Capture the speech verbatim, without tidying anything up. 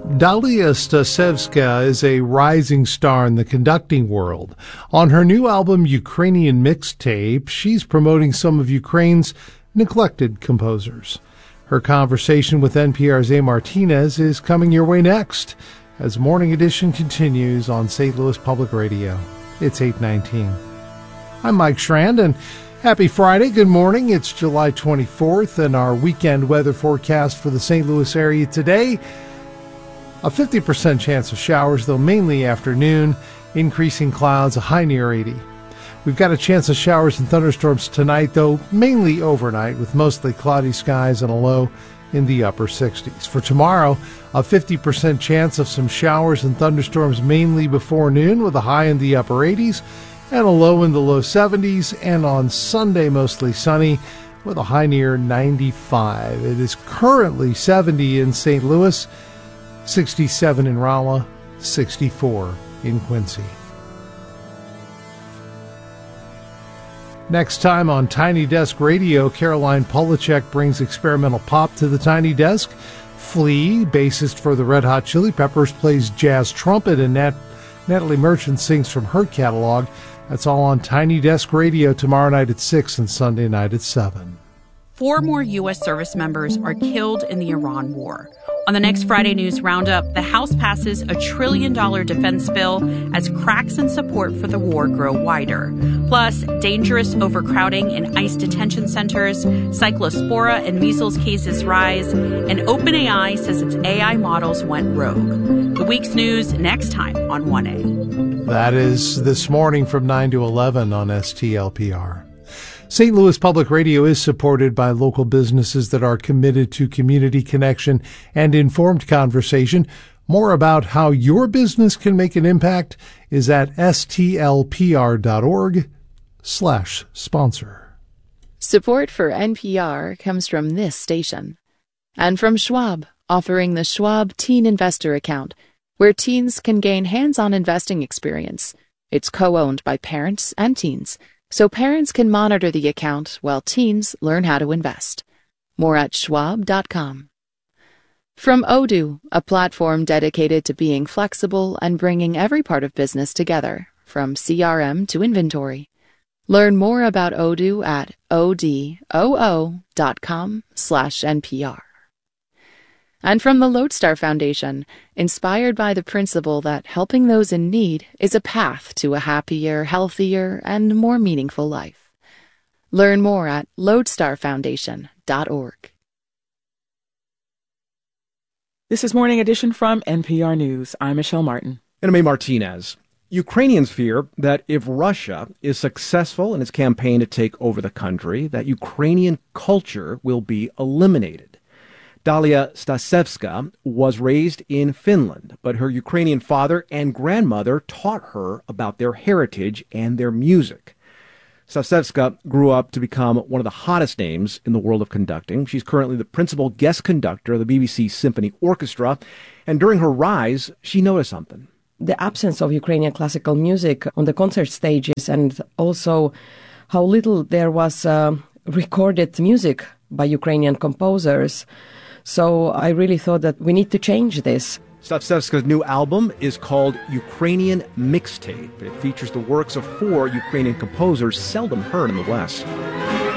Dalia Stasevska is a rising star in the conducting world. On her new album, Ukrainian Mixtape, she's promoting some of Ukraine's neglected composers. Her conversation with N P R's A. Martinez is coming your way next as Morning Edition continues on Saint Louis Public Radio. It's eight nineteen. I'm Mike Schrand, and happy Friday. Good morning. It's July twenty-fourth, and our weekend weather forecast for the Saint Louis area today: a fifty percent chance of showers, though mainly afternoon. Increasing clouds, a high near eighty. We've got a chance of showers and thunderstorms tonight, though mainly overnight, with mostly cloudy skies and a low in the upper sixties. For tomorrow, a fifty percent chance of some showers and thunderstorms mainly before noon, with a high in the upper eighties and a low in the low seventies. And on Sunday, mostly sunny, with a high near ninety-five. It is currently seventy in Saint Louis, sixty-seven in Rolla, sixty-four in Quincy. Next time on Tiny Desk Radio, Caroline Polachek brings experimental pop to the Tiny Desk. Flea, bassist for the Red Hot Chili Peppers, plays jazz trumpet, and Nat- Natalie Merchant sings from her catalog. That's all on Tiny Desk Radio tomorrow night at six and Sunday night at seven. Four more U S service members are killed in the Iran war. On the next Friday News Roundup, the House passes a trillion dollar defense bill as cracks in support for the war grow wider. Plus, dangerous overcrowding in ICE detention centers, cyclospora and measles cases rise, and OpenAI says its A I models went rogue. The week's news next time on one A. That is this morning from nine to eleven on S T L P R. Saint Louis Public Radio is supported by local businesses that are committed to community connection and informed conversation. More about how your business can make an impact is at stlpr.org slash sponsor. Support for N P R comes from this station and from Schwab, offering the Schwab Teen Investor Account, where teens can gain hands-on investing experience. It's co-owned by parents and teens, so parents can monitor the account while teens learn how to invest. More at schwab dot com. From Odoo, a platform dedicated to being flexible and bringing every part of business together, from C R M to inventory. Learn more about Odoo at odoo dot com slash N P R. And from the Lodestar Foundation, inspired by the principle that helping those in need is a path to a happier, healthier, and more meaningful life. Learn more at lodestar foundation dot org. This is Morning Edition from N P R News. I'm Michelle Martin. And I'm A. Martinez. Ukrainians fear that if Russia is successful in its campaign to take over the country, that Ukrainian culture will be eliminated. Dalia Stasevska was raised in Finland, but her Ukrainian father and grandmother taught her about their heritage and their music. Stasevska grew up to become one of the hottest names in the world of conducting. She's currently the principal guest conductor of the B B C Symphony Orchestra, and during her rise, she noticed something. The absence of Ukrainian classical music on the concert stages, and also how little there was uh, recorded music by Ukrainian composers. So I really thought that we need to change this. Stasevska's new album is called Ukrainian Mixtape. It features the works of four Ukrainian composers seldom heard in the West.